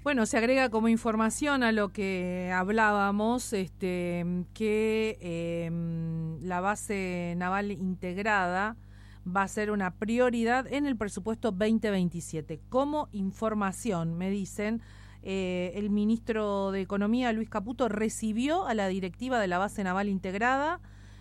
Bueno, se agrega como información a lo que hablábamos, que la base naval integrada va a ser una prioridad en el presupuesto 2027. Como información, me dicen, el ministro de Economía, Luis Caputo, recibió a la directiva de la base naval integrada,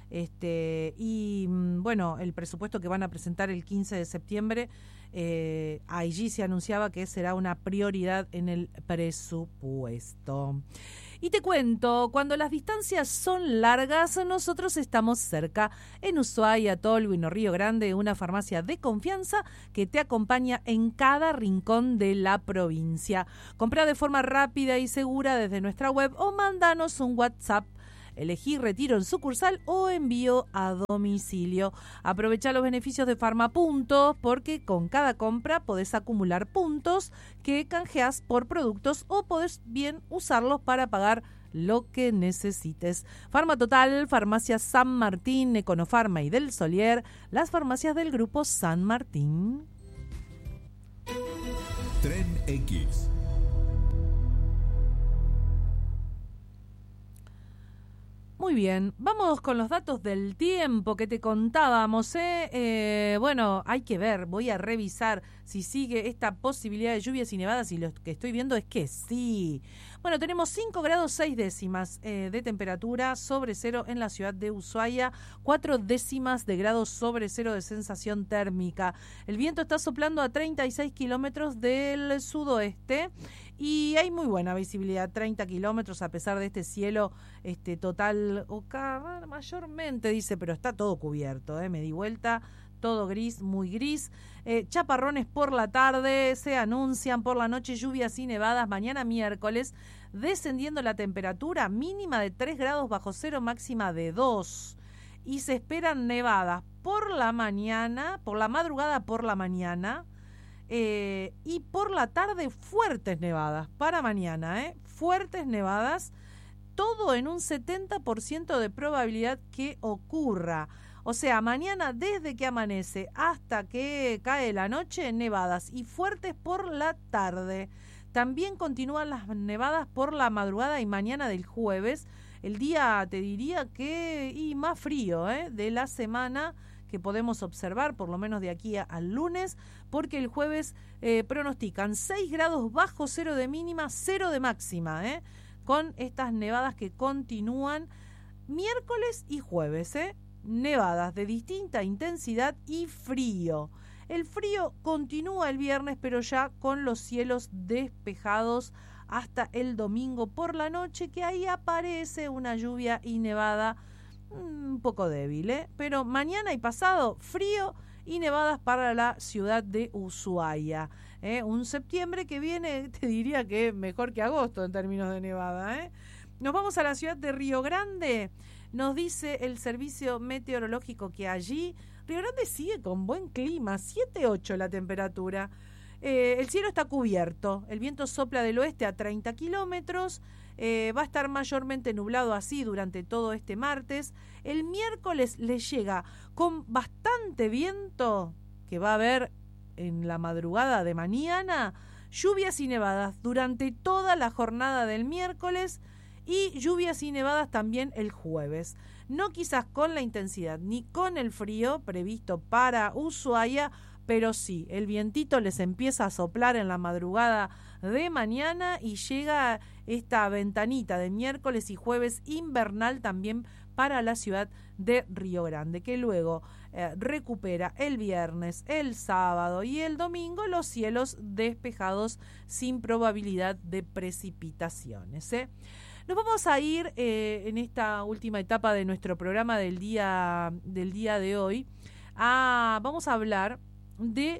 y bueno, el presupuesto que van a presentar el 15 de septiembre, allí se anunciaba que será una prioridad en el presupuesto. Y te cuento, cuando las distancias son largas, nosotros estamos cerca. En Ushuaia, Tolwyn o Río Grande, una farmacia de confianza que te acompaña en cada rincón de la provincia. Compra de forma rápida y segura desde nuestra web o mándanos un WhatsApp. Elegí retiro en sucursal o envío a domicilio. Aprovecha los beneficios de Farmapuntos porque con cada compra podés acumular puntos que canjeás por productos o podés bien usarlos para pagar lo que necesites. Farmatotal, Farmacia San Martín, Econofarma y Del Solier, las farmacias del Grupo San Martín. Tren X. Muy bien, vamos con los datos del tiempo que te contábamos. Bueno, hay que ver, voy a revisar si sigue esta posibilidad de lluvias y nevadas y lo que estoy viendo es que sí. Bueno, tenemos 5 grados 6 décimas de temperatura sobre cero en la ciudad de Ushuaia, 4 décimas de grados sobre cero de sensación térmica. El viento está soplando a 36 kilómetros del sudoeste y hay muy buena visibilidad, 30 kilómetros a pesar de este cielo total, mayormente dice, pero está todo cubierto, me di vuelta, todo gris, muy gris. Chaparrones por la tarde, se anuncian por la noche lluvias y nevadas. Mañana miércoles, descendiendo la temperatura mínima de 3 grados bajo cero, máxima de 2. Y se esperan nevadas por la mañana, por la madrugada por la mañana, y por la tarde fuertes nevadas para mañana, fuertes nevadas, todo en un 70% de probabilidad que ocurra. O sea, mañana desde que amanece hasta que cae la noche, nevadas y fuertes por la tarde. También continúan las nevadas por la madrugada y mañana del jueves. El día, te diría que más frío de la semana que podemos observar, por lo menos de aquí al lunes, porque el jueves pronostican 6 grados bajo cero de mínima, 0 de máxima, con estas nevadas que continúan miércoles y jueves, nevadas de distinta intensidad y frío. El frío continúa el viernes, pero ya con los cielos despejados hasta el domingo por la noche, que ahí aparece una lluvia y nevada un poco débil, pero mañana y pasado frío y nevadas para la ciudad de Ushuaia. Un septiembre que viene, te diría que mejor que agosto en términos de nevada. Nos vamos a la ciudad de Río Grande. Nos dice el servicio meteorológico que allí Río Grande sigue con buen clima, 7,8 la temperatura. El cielo está cubierto, el viento sopla del oeste a 30 kilómetros, va a estar mayormente nublado así durante todo este martes. El miércoles le llega con bastante viento, que va a haber en la madrugada de mañana, lluvias y nevadas durante toda la jornada del miércoles y lluvias y nevadas también el jueves. No quizás con la intensidad ni con el frío previsto para Ushuaia, pero sí, el vientito les empieza a soplar en la madrugada de mañana y llega esta ventanita de miércoles y jueves invernal también para la ciudad de Río Grande, que luego recupera el viernes, el sábado y el domingo los cielos despejados sin probabilidad de precipitaciones. Nos vamos a ir en esta última etapa de nuestro programa del día de hoy. Vamos a hablar de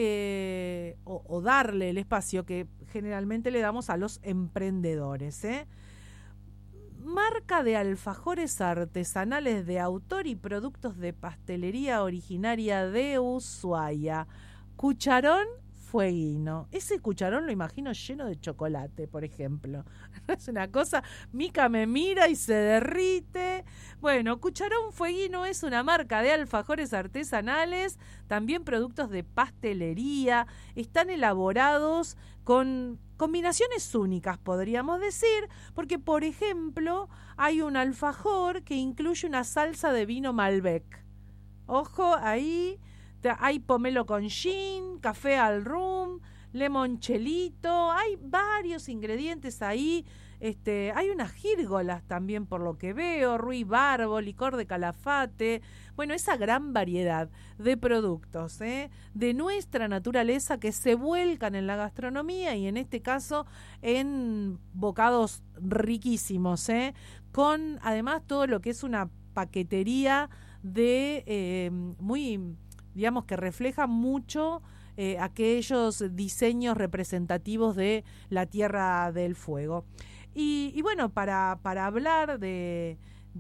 o darle el espacio que generalmente le damos a los emprendedores. Marca de alfajores artesanales de autor y productos de pastelería originaria de Ushuaia. Cucharón fueguino. Ese cucharón lo imagino lleno de chocolate, por ejemplo. Es una cosa, Mica me mira y se derrite. Bueno, Cucharón Fueguino es una marca de alfajores artesanales, también productos de pastelería. Están elaborados con combinaciones únicas, podríamos decir, porque, por ejemplo, hay un alfajor que incluye una salsa de vino Malbec. Ojo, ahí hay pomelo con gin, café al rum, limonchelito, hay varios ingredientes ahí. Hay unas gírgolas también, por lo que veo, ruibarbo, licor de calafate. Bueno, esa gran variedad de productos de nuestra naturaleza que se vuelcan en la gastronomía y en este caso en bocados riquísimos, con además todo lo que es una paquetería de muy, digamos, que refleja mucho aquellos diseños representativos de la Tierra del Fuego. Y bueno, para hablar de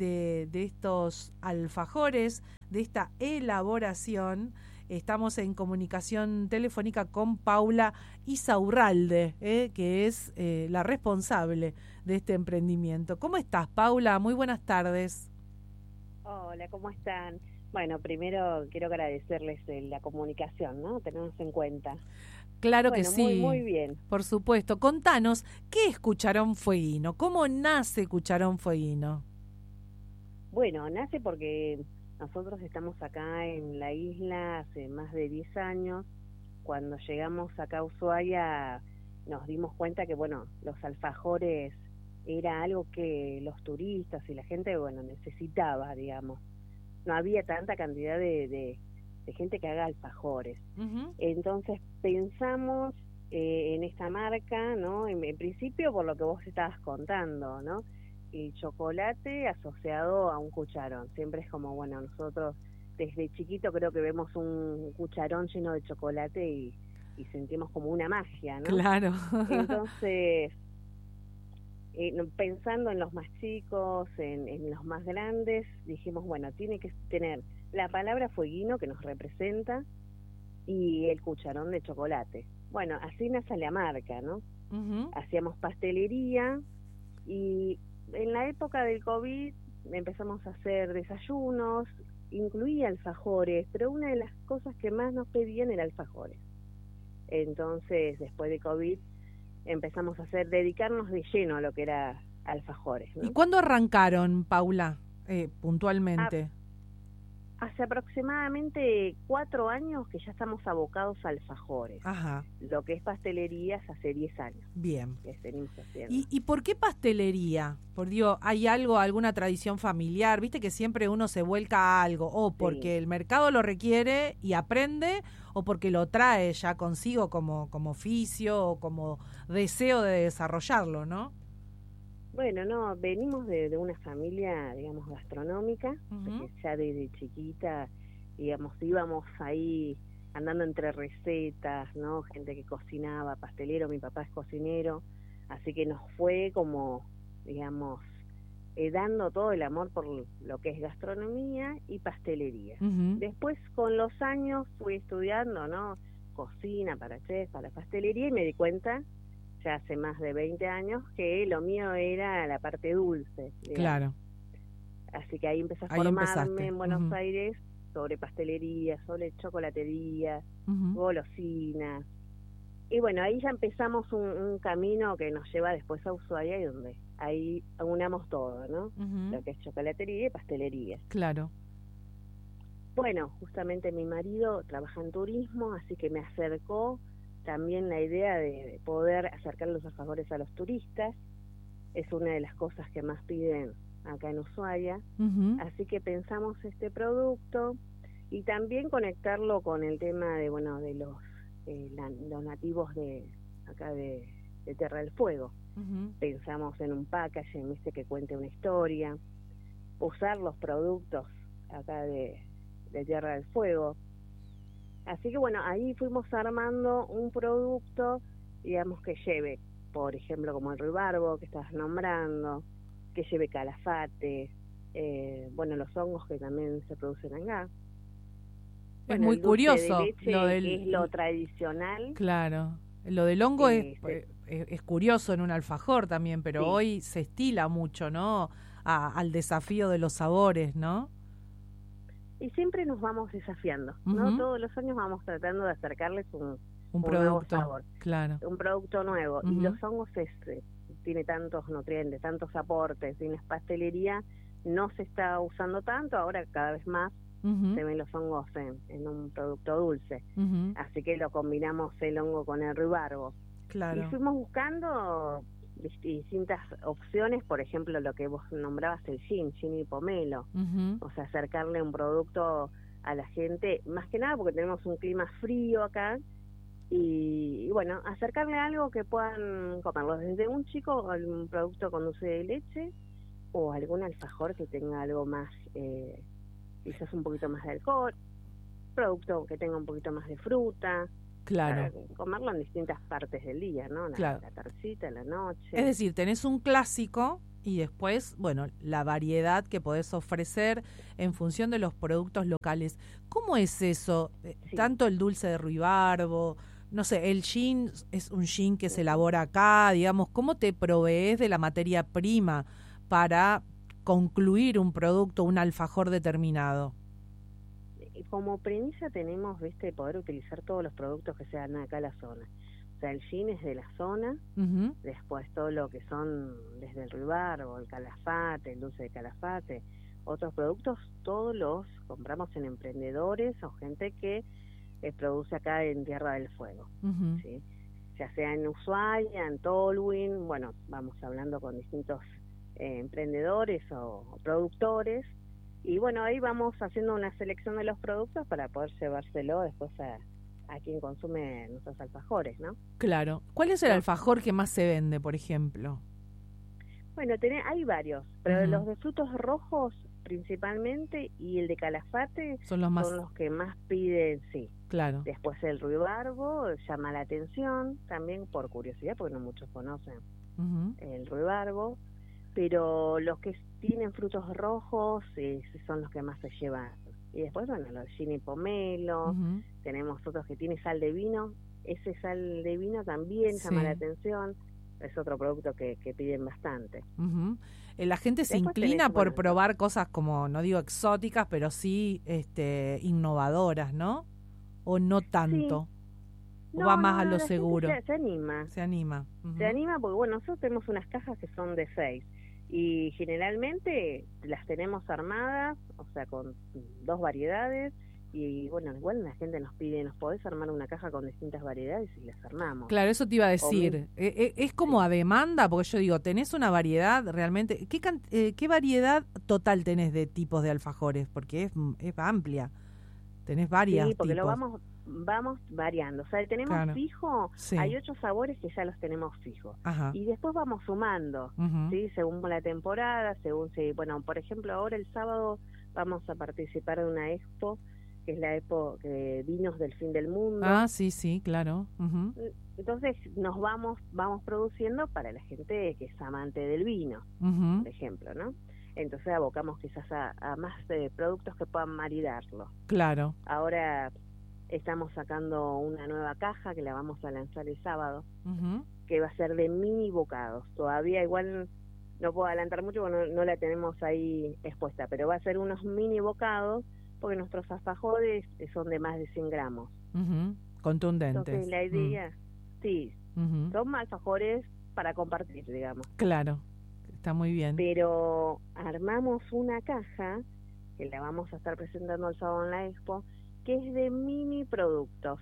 estos alfajores, de esta elaboración, estamos en comunicación telefónica con Paula Isaurralde, que es la responsable de este emprendimiento. ¿Cómo estás, Paula? Muy buenas tardes. Hola, ¿cómo están? Bueno, primero quiero agradecerles la comunicación, ¿no? Tenernos en cuenta. Claro que sí. Muy bien. Por supuesto. Contanos, ¿qué es Cucharón Fueguino? ¿Cómo nace Cucharón Fueguino? Bueno, nace porque nosotros estamos acá en la isla hace más de 10 años. Cuando llegamos acá a Ushuaia nos dimos cuenta que, bueno, los alfajores era algo que los turistas y la gente, bueno, necesitaba, digamos. No había tanta cantidad de gente que haga alfajores. Uh-huh. Entonces pensamos en esta marca, ¿no? En principio por lo que vos estabas contando, ¿no? El chocolate asociado a un cucharón. Siempre es como, bueno, nosotros desde chiquito creo que vemos un cucharón lleno de chocolate y sentimos como una magia, ¿no? Claro. Entonces, pensando en los más chicos, en los más grandes, dijimos, bueno, tiene que tener la palabra fueguino que nos representa y el cucharón de chocolate. Bueno, así nace la marca, ¿no? Uh-huh. Hacíamos pastelería y en la época del COVID empezamos a hacer desayunos, incluía alfajores, pero una de las cosas que más nos pedían era alfajores. Entonces, después de COVID, empezamos a dedicarnos de lleno a lo que era alfajores, ¿no? ¿Y cuándo arrancaron, Paula, puntualmente? Hace aproximadamente 4 años que ya estamos abocados a alfajores. Ajá. Lo que es pastelería es hace 10 años. Bien. Que venimos haciendo. ¿Y por qué pastelería? Por Dios, ¿hay alguna tradición familiar? Viste que siempre uno se vuelca a algo, o porque el mercado lo requiere y aprende, o porque lo trae ya consigo como oficio o como deseo de desarrollarlo, ¿no? Bueno, no, venimos de una familia, digamos, gastronómica, uh-huh. que ya desde chiquita, digamos, íbamos ahí andando entre recetas, ¿no? Gente que cocinaba, pastelero, mi papá es cocinero, así que nos fue como, digamos, dando todo el amor por lo que es gastronomía y pastelería. Uh-huh. Después, con los años, fui estudiando, ¿no? Cocina para chef, para pastelería, y me di cuenta, ya hace más de 20 años, que lo mío era la parte dulce, digamos. Claro. Así que ahí empecé a formarme en Buenos Aires sobre pastelería, sobre chocolatería, golosinas. Y bueno, ahí ya empezamos un camino que nos lleva después a Ushuaia, y donde ahí unamos todo, ¿no? Lo que es chocolatería y pastelería. Claro. Bueno, justamente mi marido trabaja en turismo, así que me acercó también la idea de poder acercar los alfajores a los turistas. Es una de las cosas que más piden acá en Ushuaia. Así que pensamos este producto y también conectarlo con el tema de, bueno, de los nativos de acá de Tierra del Fuego. Pensamos en un packaging, ¿viste? Que cuente una historia, usar los productos acá de Tierra del Fuego. Así que bueno, ahí fuimos armando un producto, digamos, que lleve, por ejemplo, como el ruibarbo que estás nombrando, que lleve calafate, bueno, los hongos que también se producen acá. Es muy curioso. De leche, lo del, que es lo tradicional. Claro. Lo del hongo es curioso en un alfajor también, pero sí. hoy se estila mucho, ¿no? Al desafío de los sabores, ¿no? Y siempre nos vamos desafiando, ¿no? Todos los años vamos tratando de acercarles un nuevo sabor. Claro. Un producto nuevo. Y los hongos tiene tantos nutrientes, tantos aportes. Y en la pastelería no se está usando tanto, ahora cada vez más se ven los hongos en un producto dulce. Así que lo combinamos el hongo con el ruibarbo. Claro. Y fuimos buscando distintas opciones, por ejemplo, lo que vos nombrabas, el gin y pomelo. O sea, acercarle un producto a la gente, más que nada porque tenemos un clima frío acá, y bueno, acercarle algo que puedan comerlo, desde un chico, algún producto con dulce de leche, o algún alfajor que tenga algo más, quizás un poquito más de alcohol, producto que tenga un poquito más de fruta. Claro. Para comerlo en distintas partes del día, ¿no? La tardecita, la noche. Es decir, tenés un clásico y después, bueno, la variedad que podés ofrecer en función de los productos locales. ¿Cómo es eso? Sí. Tanto el dulce de ruibarbo, no sé, el gin es un gin que se elabora acá, digamos, ¿cómo te provees de la materia prima para concluir un producto, un alfajor determinado? Como premisa tenemos, poder utilizar todos los productos que sean acá en la zona. O sea, el gin es de la zona, después todo lo que son desde el ruibarbo, el calafate, el dulce de calafate, otros productos, todos los compramos en emprendedores o gente que produce acá en Tierra del Fuego, ¿sí? Ya sea en Ushuaia, en Tolwyn, bueno, vamos hablando con distintos emprendedores o productores. Y bueno, ahí vamos haciendo una selección de los productos para poder llevárselo después a quien consume nuestros alfajores, ¿no? Claro. ¿Cuál es el alfajor que más se vende, por ejemplo? Bueno, hay varios, pero los de frutos rojos principalmente y el de calafate son los que más piden, sí. Claro. Después el ruibarbo llama la atención, también por curiosidad, porque no muchos conocen el ruibarbo. Pero los que tienen frutos rojos son los que más se llevan. Y después, bueno, los gin y pomelo, tenemos otros que tienen sal de vino, ese sal de vino también llama la atención, es otro producto que piden bastante. La gente se inclina por probar cosas como, no digo exóticas, pero sí innovadoras, ¿no? ¿O no tanto? Sí. ¿O va más a lo seguro? Se anima. Se anima. Se anima porque, bueno, nosotros tenemos unas cajas que son de 6. Y generalmente las tenemos armadas, o sea, con 2 variedades, y bueno, igual la gente nos pide, ¿nos podés armar una caja con distintas variedades? Y las armamos. Claro, eso te iba a decir. Es como a demanda, porque yo digo, tenés una variedad realmente. ¿Qué variedad total tenés de tipos de alfajores? Porque es amplia. Tenés varias. Sí, porque tipos. Lo vamos variando. O sea, tenemos fijo, hay 8 sabores que ya los tenemos fijos. Ajá. Y después vamos sumando, ¿sí? Según la temporada, bueno, por ejemplo, ahora el sábado vamos a participar de una expo, que es la expo de vinos del fin del mundo. Ah, sí, claro. Entonces nos vamos produciendo para la gente que es amante del vino, por ejemplo, ¿no? Entonces abocamos quizás a más productos que puedan maridarlo. Claro. Ahora estamos sacando una nueva caja que la vamos a lanzar el sábado, que va a ser de mini bocados. Todavía igual no puedo adelantar mucho porque no la tenemos ahí expuesta, pero va a ser unos mini bocados porque nuestros alfajores son de más de 100 gramos. Contundentes. Entonces la idea, sí, son alfajores para compartir, digamos. Claro, está muy bien. Pero armamos una caja que la vamos a estar presentando el sábado en la expo, que es de mini productos.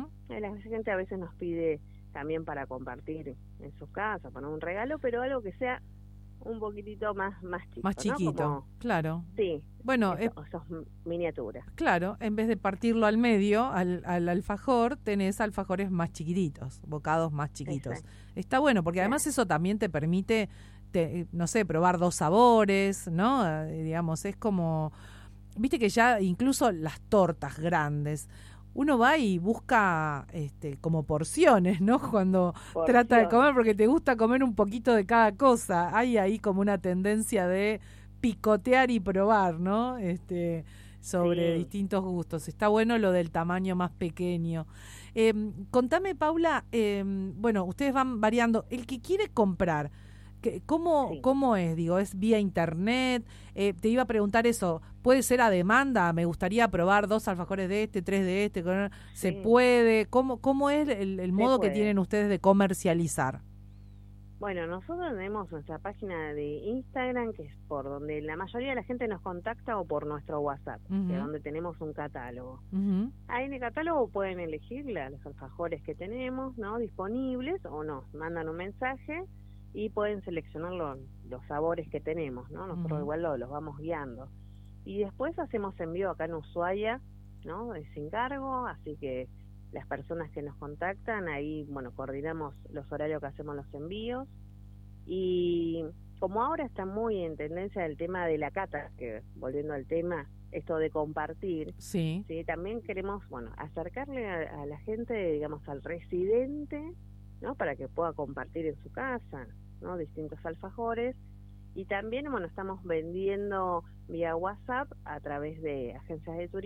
La gente a veces nos pide también para compartir en su casa, poner un regalo, pero algo que sea un poquitito más chico. Más chiquito, ¿no? Claro. Sí. Bueno, esas miniaturas. Claro, en vez de partirlo al medio, al alfajor, tenés alfajores más chiquititos, bocados más chiquitos. Exacto. Está bueno, porque además eso también te permite, no sé, probar 2 sabores, ¿no? Digamos, es como... Viste que ya incluso las tortas grandes, uno va y busca como porciones, ¿no? Cuando trata de comer, porque te gusta comer un poquito de cada cosa. Hay ahí como una tendencia de picotear y probar, ¿no? sobre Sí. distintos gustos. Está bueno lo del tamaño más pequeño. Contame, Paula, bueno, ustedes van variando. El que quiere comprar, Sí. ¿cómo es? Digo, ¿es vía internet? Te iba a preguntar eso, ¿puede ser a demanda? Me gustaría probar 2 alfajores de este, 3 de este. ¿Se Sí, puede? ¿Cómo es el se modo que puede. tienen ustedes de comercializar? Bueno, nosotros tenemos nuestra página de Instagram, que es por donde la mayoría de la gente nos contacta, o por nuestro WhatsApp, que es Ujú, donde tenemos un catálogo. ujú, Ahí en el catálogo pueden elegir los alfajores que tenemos, ¿no? Disponibles, o no, mandan un mensaje y pueden seleccionar los sabores que tenemos, ¿no? Nosotros ujú. igual los vamos guiando. Y después hacemos envío acá en Ushuaia, ¿no? Sin cargo, así que las personas que nos contactan, ahí, bueno, coordinamos los horarios que hacemos los envíos. Y como ahora está muy en tendencia el tema de la cata, que volviendo al tema, esto de compartir, Sí. ¿sí? También queremos, bueno, acercarle a la gente, digamos, al residente, ¿no? Para que pueda compartir en su casa, ¿no? Distintos alfajores. Y también, bueno, estamos vendiendo vía WhatsApp a través de agencias de turismo